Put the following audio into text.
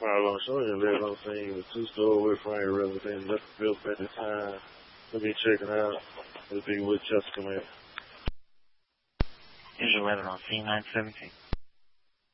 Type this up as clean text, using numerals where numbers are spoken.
I was showing you that I'm saying the two-store away from here rather than left built at the time. Let me check it out. It'll be with Jessica, man. Here's your weather on C917.